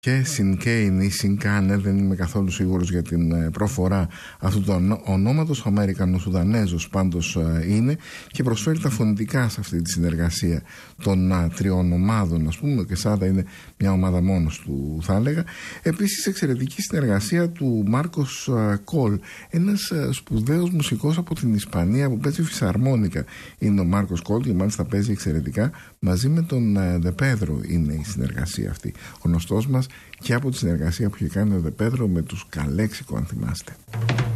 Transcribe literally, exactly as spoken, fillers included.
Και Συνκέιν ή Συνκάνε, δεν είμαι καθόλου σίγουρος για την προφορά αυτού του ονόματος. Ο Αμερικανο-Σουδανέζος πάντως είναι και προσφέρει τα φωνητικά σε αυτή τη συνεργασία των τριών ομάδων, ας πούμε. Και Σάντα είναι μια ομάδα μόνος του, θα έλεγα. Επίσης εξαιρετική συνεργασία του Μάρκος Κολ, ένας σπουδαίος μουσικός από την Ισπανία που παίζει φυσαρμόνικα. Είναι ο Μάρκος Κολ και μάλιστα παίζει εξαιρετικά μαζί με τον Δε Πέδρο. Είναι η συνεργασία αυτή, γνωστός μας και από τη συνεργασία που είχε κάνει ο Δε Πέδρο με τους Καλέξικο, αν θυμάστε.